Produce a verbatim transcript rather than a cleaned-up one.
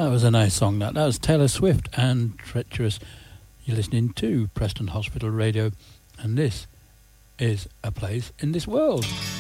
That was a nice song, that. That was Taylor Swift and Treacherous. You're listening to Preston Hospital Radio, and this is A Place in This World.